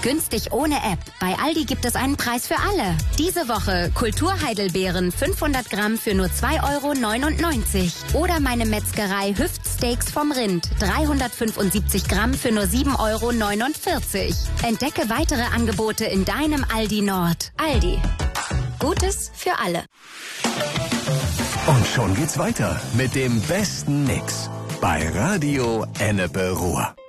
Günstig ohne App. Bei Aldi gibt es einen Preis für alle. Diese Woche Kulturheidelbeeren 500 Gramm für nur 2,99 € oder meine Metzgerei Hüftsteaks vom Rind 375 Gramm für nur 7,49 €. Entdecke weitere Angebote in deinem Aldi Nord. Aldi. Gutes für alle. Und schon geht's weiter mit dem besten Mix bei Radio Ennepe Ruhr.